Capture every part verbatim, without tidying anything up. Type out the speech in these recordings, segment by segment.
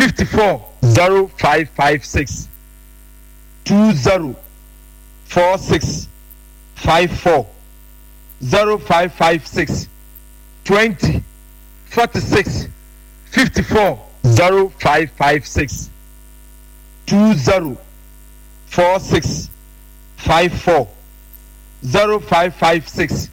fifty-four zero five five six two zero four six five four zero five five six twenty forty-six fifty-four zero five five six two zero four six five four zero five five six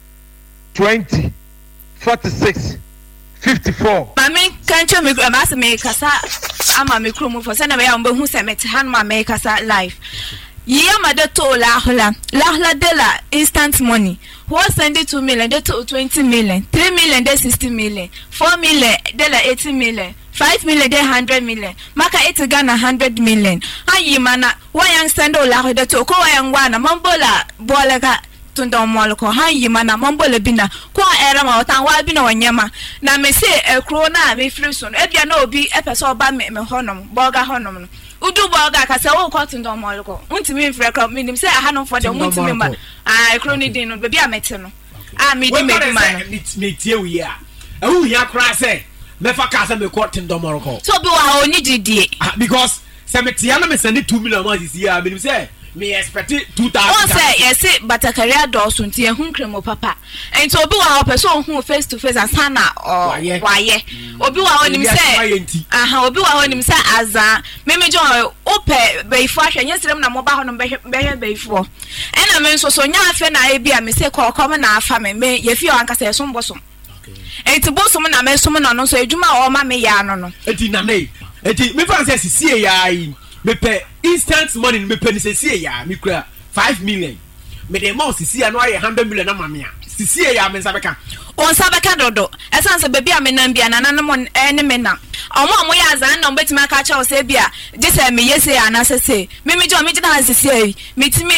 twenty forty-six fifty-four. Mami kancho mi amasa me kasa ama me kro mu for say na me am behu say me te han ma me kasa live. Yia made to lahla lahla de la instant money. Who send it two million de to twenty million, three million de sixty million, four million de la eighty million, five million de one hundred million. Maka eight Ghana one hundred million. Ayi mana wayan send o lahla de to ko wayan wana mambola bolega tundo molko hayi mana mambola bina kwa era ma otan wa bina wanyama na me se ekro na me free so e bia na obi e pese oba me me honom boga honom no udu boga ka se wo kwa tundo molko untimi free ka me nim se aha no for the untimi ma ah ekro ni din no be bia mete no ah me di me di man me tie wi a e hu ya kra se me fa ka se me kwa tundo molko so bi wa oni didie because se me tie na me send two million ma this year me nim se me expect two thousand. Oh say yes but a career doors unti ehun kremo papa enti obi wa ho person hu face to face asana o waye obi wa ho nim say aha obi wa ho nim say aza meme jo ope beifo ahwe nyesrem na mo ba ho no behwe beifo ena me nso so nya afa na e bia me say kokom na afa me me ye fi o ankasa yesom bosom enti bosom na me som na no so edwuma o ma me ya no no enti na me enti me fan say sie ya yi me pay instant money me pay ni sie ya me kura five million me dey mo sie ya no aye one hundred million na mamia sie ya me sabeka on sabeka dodo esanse baby a me nan bia na nan mo ene me na omo omo ya zan na mbeti maka cha o se bia je se me yese ya na sese me me jo me jina sie me timi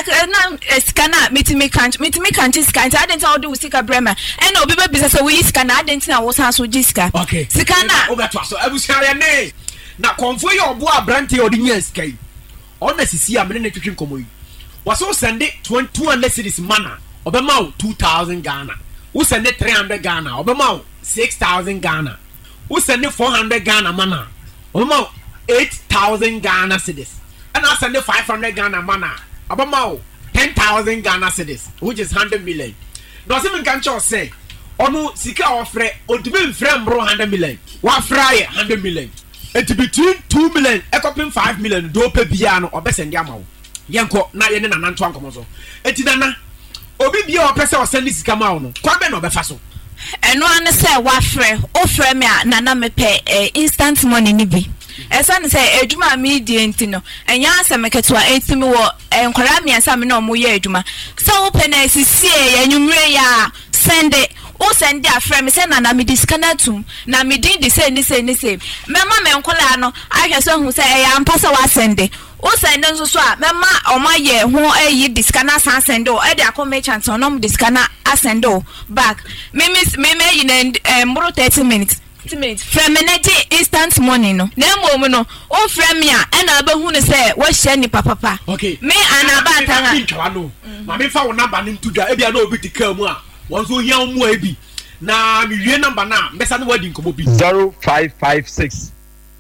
na skana me timi kan me timi kan ti scan ta denta odu sika brema e na obi be bisa se we scan na denta na wo san so jiska okay skana obeto so abusiare ne na konfo ye obo abrante odi nyeskai ona sisi a mene na twetwe nkomo yi waso send two hundred cities mana obema two thousand Ghana wo send three hundred Ghana obema six thousand Ghana wo send four hundred Ghana mana obema eight thousand Ghana cities and I send five hundred Ghana mana obema ten thousand Ghana cities which is one hundred million no se men kan cho say onu sika ofre odube mfrem bro one hundred million wa fry one hundred million. It between two million, a copy five million, do pe piano or best and yamo. Yanko, na yen and Antoine Comoso. Etidana, Obi be your person or send this come out. Quaben or Befaso. And one say, what friend, oh, friend, me, Nana me pay instant money nibi. As I say, Ejuma media intino, and Yansa make it to a eighty more and Korami and some no more Ejuma. So open as you see, and you may send it. O send their friend me say na na me disconnect na me din the say ni say ni say mema me nkola no ahwe so hu say e ya mpasa wa send o send nso so a mema omaye ho ayi disconnect san send o e dey akome chance onom disconnect asend o back me me me yi na mbro thirty minutes thirty minutes from energy instant money no na mo no o frame me a e na ba hu ne say wa hye ni papa okay me anaba tan ma me fa wo number ni ntudwa e bia na obi dika mu a one so here mu abi na me wie number na mbesa no wadi nkomo bi zero five five six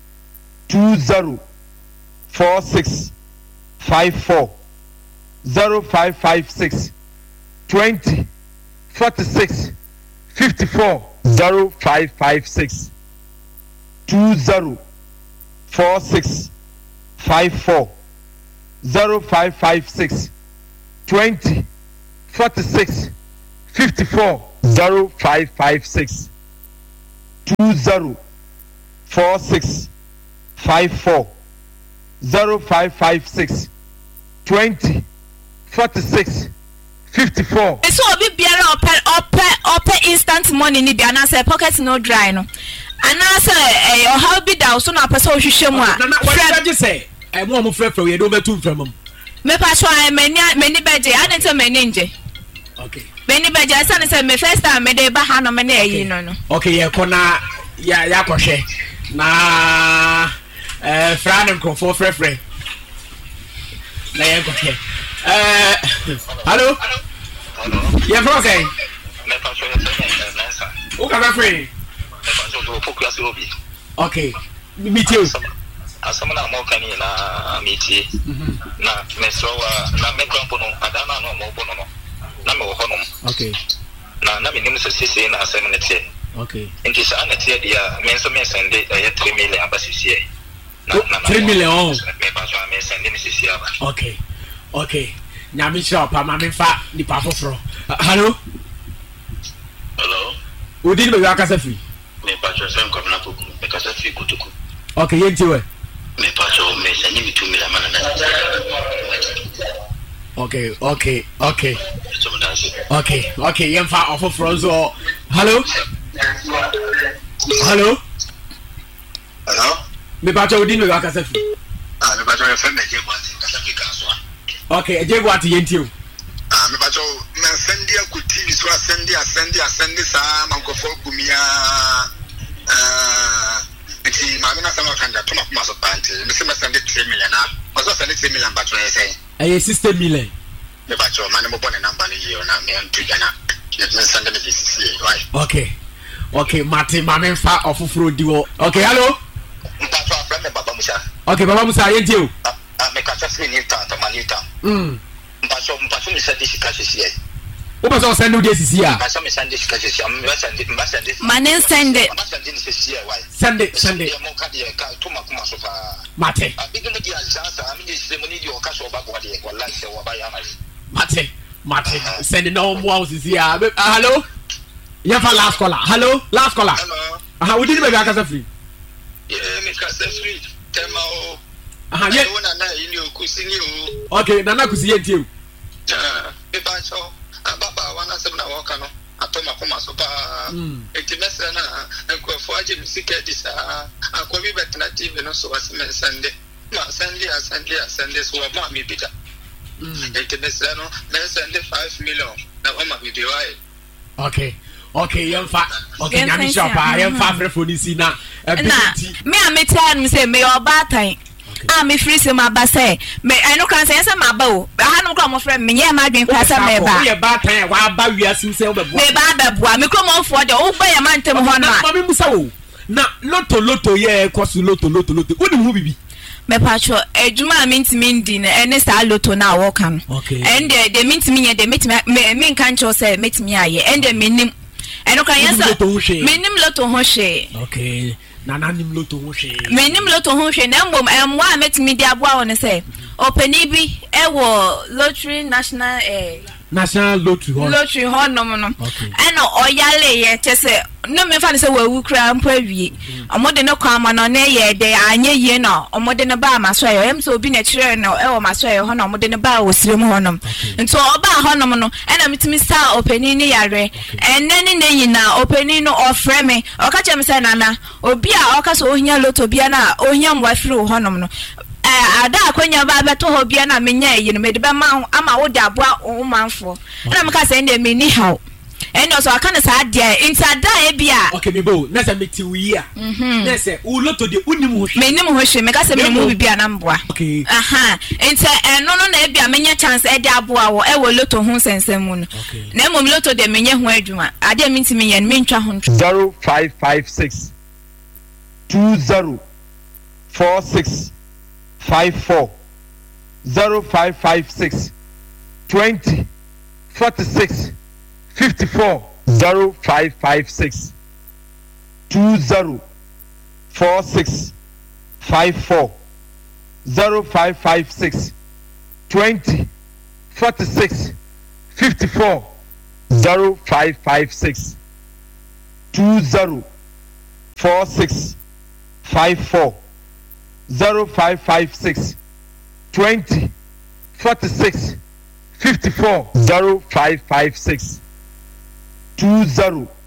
two zero four six five four zero five five six twenty forty-six fifty-four zero five five six two zero four six five four zero five five six twenty forty-six fifty-four zero five five six two zero four six five four zero five five six twenty forty-six fifty-four. So obi biara ope ope ope instant money ni bi anase pocket no dry no anase eh o how bi da so na pese ohwehwe mu a friend je say eh mo mo frefre we do betu frem am me pa so ai mani mani beje adente mani nje okay Benny Beja san say me first time me dey ba ha no me na yi no no. Okay, ye kona ya ya kohwe. Na eh fra no nkofo frefre. Na ye kohwe. Eh hello. Hello. Ye fro say. Me pa so say na sa. O ka free. Me pa so do focus obi. Okay. meet you. Asama na mo kani na meet na mesro wa na me krampo no adana no mo bono no na me wo honom. Okay. Na na me nim se sisi na asem ne tie. Okay. Nti sa na tie dia me nso me send e three million abasisi e. three million. Me pa so me send ni sisi aba. Okay. Okay. Nyame shop ama me fa ni pa foforo. Hello. Hello. Udin be akasa free. Me pa so sem ko na poku. Me kasa free kutuku. Okay, yenti we. Me pa so me send ni two million mana na. Okay, okay, okay. Okay, okay, yemfa ofoforo so. Hello. Hello. Hello. Me pa so udin be akasa free. Ah, me pa so fe me je kwati kasa free kaso. Okay, je go ati yenti o. Ah, me pa so me send dia ku T V so send dia send dia send sa mankofo kumia. Ah, nti ma me na sama kanja to ma kuma so panti. Me se me send three million na. Ma so send three million ba to say. Eh, sixty million. Me ba so ma ne mo bone number ni yo na me antu gana. Let me send me this see why. Okay. Okay, Martin, ma me fa ofoforo di wo. Okay, hello. Mpa so afra me baba Musa. Okay, baba Musa yenti o. Ah, me kasa free ni ta ta manita. Mm. Mpa so mpa so me send this cash see. Wo pa so send you this here. Mpa so me send this cash see. Me send mpa send this. Mane send it. Mpa send this see why. Send it, send it. Mo ka de ka to ma kuma so fa. Mate. Abi mo di aljansa, ami di se mo ni di o ka so ba bo de wallahi se wa ba ya mali. Mate. Mate. Send it no more this here. Hello. Yemfa last caller. Hello, last caller. Hello. Aha, we didn't be akasa free. Yeah, me kasa free. Tema o. Aha, yeah. Wona na ini o kusini o. Okay, nana kusi yenti o. Ah, me ba so. Baba wana se na wo ka no. Atoma kuma so pa. Enti mesra na enkwafo age music edisa. Akwa bi betna T V no so waseme sende. Ma sende a sende a sende so ma mi bida. Enti mesra no me sende five million. Na ma bi bi wai. Okay. Okay, yemfa. Okay, nyame shop ah, yemfa frefo ni si na. Na me a me tell me say me obatan. Ah, me free se ma ba say. Me I no kan say say ma ba o. Ha no kro mo frɛ me nye ma dwen kwasa me ba. Ye ba tan wa ba wiase se wo be bo. Me ba ba boa. Me kro mo fo de wo ba ya man tem ho na. Ma me musa wo. Na loto loto ye kwasu loto loto loto. Wo ni hu bibi. Me patcho ejuma mintimi ndi na ene sa loto na wo kan. Okay. Ende de mintimi ye de metimi me nkan cho say metimi aye. Ende menim eno kan yesa menim loto ho hwe. Okay. Na na nim loto ho hwe. Menim loto ho hwe na mbom emwa metimi di aboa won say openi bi e wo lottery national eh national lottery ho. Lottery ho no no. Okay. Eno oyale ye chese no me fa ne say wawu kra mpo awie. Omode no kwa ma no na ye de anye ye no omode no ba ma so ye em so obi na kire no e wo ma so ye ho no omode no ba wo sirem ho no. Nto oba ho no no ena mitimi sa openi ni yare enne ne nyina openi no ofre me o ka chem say nana obi a o ka so ohia loto bia na ohia mwa firi ho no no eh ada akonya ba beto ho bia na menya yi no me de be ma ama wo de aboa o manfo ena me ka say ne me ni haw eno so aka ne sa dia inta da e bia okay me bo na say me ti wi a na say u loto de unim ho me nim ho hwe me ka say me mu bibia na mboa okay aha inta eno no na e bia menya chance e de aboa wo e wo loto ho sensem mu no na mom loto de menya ho adwuma ade me ntimi yen me ntwa ho zero five five six two zero four six five four zero five five six twenty forty six fifty-four zero five five six two zero four six five four zero five five six twenty forty six fifty-four zero five five six two zero four six five four zero five five six twenty forty six fifty-four zero five five six two zero